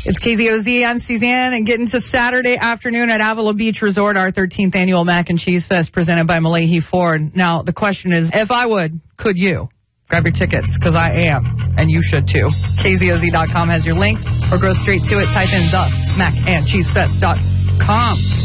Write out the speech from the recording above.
It's KZOZ. I'm Suzanne, and getting to Saturday afternoon at Avila Beach Resort, our 13th annual Mac and Cheese Fest presented by Malahi Ford. Now, the question is, if I would, could you? Grab your tickets, because I am, and you should too. KZOZ.com has your links, or go straight to it. Type in the macandcheesefest.com.